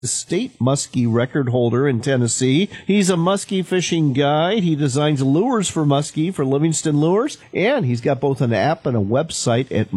the state muskie record holder in Tennessee. He's a muskie fishing guide. He designs lures for muskie for Livingston Lures, and he's got both an app and a website at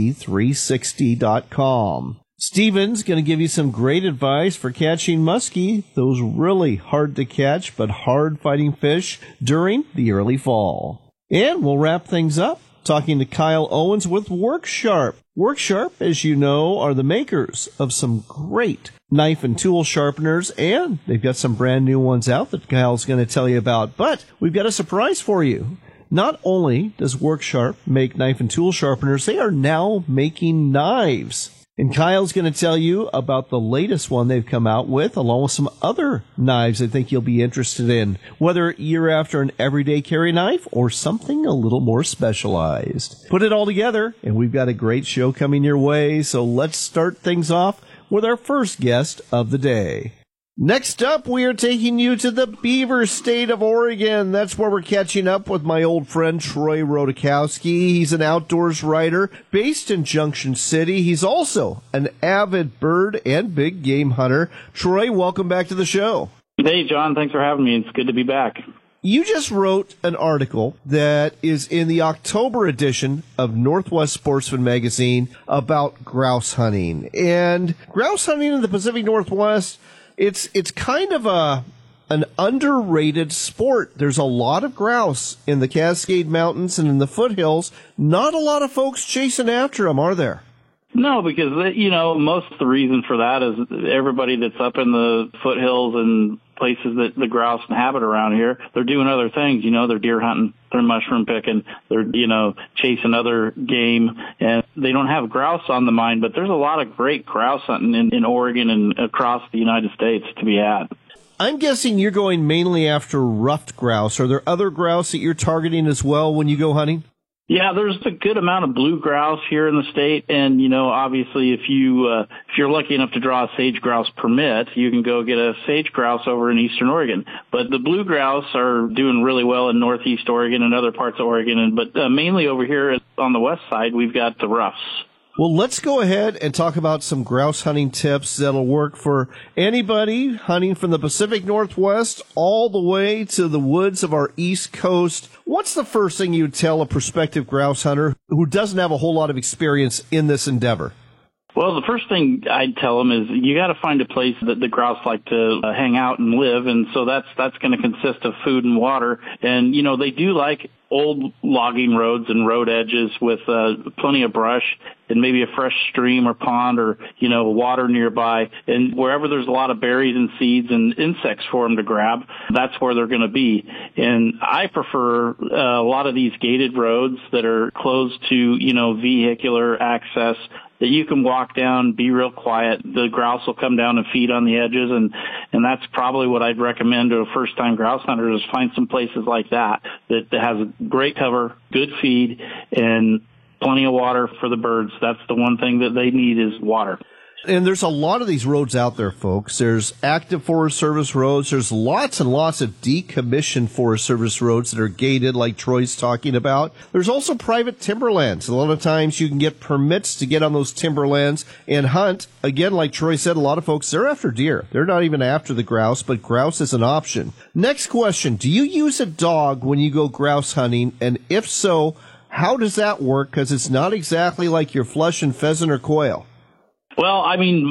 muskie360.com. Steven's going to give you some great advice for catching muskie, those really hard to catch but hard fighting fish during the early fall. And we'll wrap things up talking to Kyle Owens with WorkSharp. WorkSharp, as you know, are the makers of some great knife and tool sharpeners, and they've got some brand new ones out that Kyle's going to tell you about. But we've got a surprise for you. Not only does WorkSharp make knife and tool sharpeners, they are now making knives. And Kyle's going to tell you about the latest one they've come out with, along with some other knives I think you'll be interested in, whether you're after an everyday carry knife or something a little more specialized. Put it all together, and we've got a great show coming your way, so let's start things off with our first guest of the day. Next up, we are taking you to the Beaver State of Oregon. That's where we're catching up with my old friend Troy Rodakowski. He's an outdoors writer based in Junction City. He's also an avid bird and big game hunter. Troy, welcome back to the show. Hey, John. Thanks for having me. It's good to be back. You just wrote an article that is in the October edition of Northwest Sportsman magazine about grouse hunting. And grouse hunting in the Pacific Northwest, it's kind of an underrated sport. There's a lot of grouse in the Cascade Mountains and in the foothills. Not a lot of folks chasing after them, are there? No, because, most of the reason for that is everybody that's up in the foothills and places that the grouse inhabit around here, they're doing other things. They're deer hunting, they're mushroom picking, they're, chasing other game, and they don't have grouse on the mind. But there's a lot of great grouse hunting in Oregon and across the United States to be had. I'm guessing you're going mainly after ruffed grouse. Are there other grouse that you're targeting as well when you go hunting? Yeah, there's a good amount of blue grouse here in the state, and obviously, if you're lucky enough to draw a sage grouse permit, you can go get a sage grouse over in eastern Oregon. But the blue grouse are doing really well in northeast Oregon and other parts of Oregon, but mainly over here on the west side, we've got the ruffs. Well, let's go ahead and talk about some grouse hunting tips that'll work for anybody hunting from the Pacific Northwest all the way to the woods of our East Coast. What's the first thing you'd tell a prospective grouse hunter who doesn't have a whole lot of experience in this endeavor? Well, the first thing I'd tell them is you got to find a place that the grouse like to hang out and live, and so that's going to consist of food and water. And they do like old logging roads and road edges with plenty of brush and maybe a fresh stream or pond or water nearby. And wherever there's a lot of berries and seeds and insects for them to grab, that's where they're going to be. And I prefer a lot of these gated roads that are closed to vehicular access, that you can walk down, be real quiet. The grouse will come down and feed on the edges, and that's probably what I'd recommend to a first-time grouse hunter, is find some places like that has great cover, good feed, and plenty of water for the birds. That's the one thing that they need is water. And there's a lot of these roads out there, folks. There's active Forest Service roads. There's lots and lots of decommissioned Forest Service roads that are gated, like Troy's talking about. There's also private timberlands. A lot of times you can get permits to get on those timberlands and hunt. Again, like Troy said, a lot of folks, they're after deer. They're not even after the grouse, but grouse is an option. Next question. Do you use a dog when you go grouse hunting? And if so, how does that work? Because it's not exactly like your flush and pheasant or quail. Well,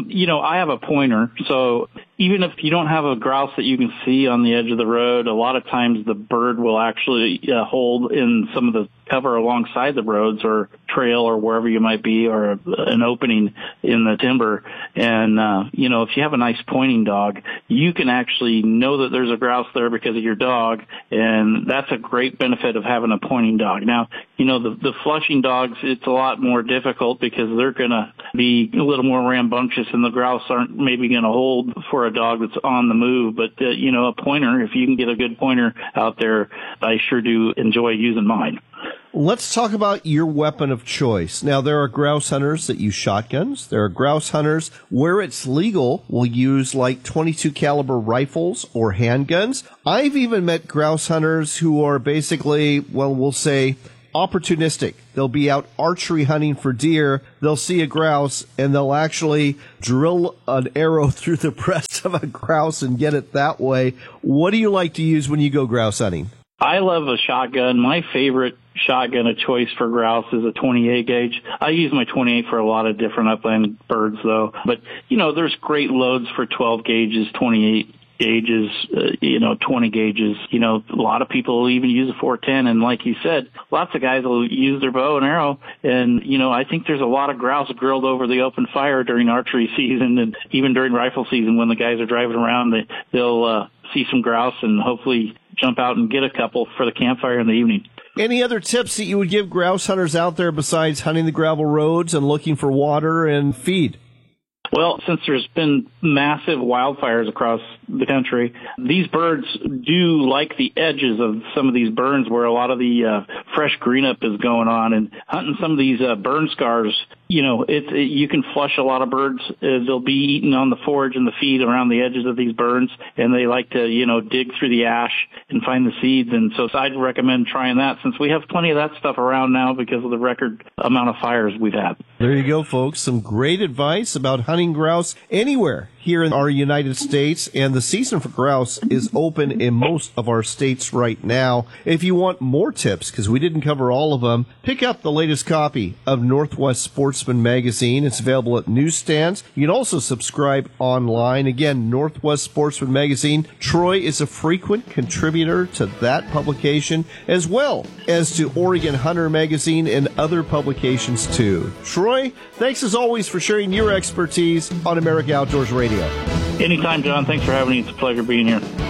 I have a pointer, so even if you don't have a grouse that you can see on the edge of the road, a lot of times the bird will actually hold in some of the cover alongside the roads or trail or wherever you might be, or an opening in the timber. And, if you have a nice pointing dog, you can actually know that there's a grouse there because of your dog, and that's a great benefit of having a pointing dog. Now, the flushing dogs, it's a lot more difficult because they're going to be a little more rambunctious, and the grouse aren't maybe going to hold for a dog that's on the move. But, a pointer, if you can get a good pointer out there, I sure do enjoy using mine. Let's talk about your weapon of choice. Now, there are grouse hunters that use shotguns. There are grouse hunters where it's legal will use like .22 caliber rifles or handguns. I've even met grouse hunters who are basically, we'll say, opportunistic. They'll be out archery hunting for deer. They'll see a grouse, and they'll actually drill an arrow through the breast of a grouse and get it that way. What do you like to use when you go grouse hunting? I love a shotgun. My favorite shotgun of choice for grouse is a 28 gauge. I use my 28 for a lot of different upland birds, though. But, there's great loads for 12 gauges, 28 gauges, 20 gauges. A lot of people will even use a 410. And like you said, lots of guys will use their bow and arrow. And, I think there's a lot of grouse grilled over the open fire during archery season and even during rifle season when the guys are driving around. They'll see some grouse and hopefully jump out and get a couple for the campfire in the evening. Any other tips that you would give grouse hunters out there besides hunting the gravel roads and looking for water and feed? Well, since there's been massive wildfires across the country, these birds do like the edges of some of these burns where a lot of the fresh green up is going on, and hunting some of these burn scars, you can flush a lot of birds. They'll be eating on the forage and the feed around the edges of these burns, and they like to, dig through the ash and find the seeds. And so I'd recommend trying that since we have plenty of that stuff around now because of the record amount of fires we've had. There you go, folks. Some great advice about hunting grouse anywhere here in our United States, and the season for grouse is open in most of our states right now. If you want more tips, because we didn't cover all of them, pick up the latest copy of Northwest Sportsman Magazine. It's available at newsstands. You can also subscribe online. Again, Northwest Sportsman Magazine. Troy is a frequent contributor to that publication, as well as to Oregon Hunter Magazine and other publications too. Troy, thanks as always for sharing your expertise on America Outdoors Radio. Anytime, John. Thanks for having me. It's a pleasure being here.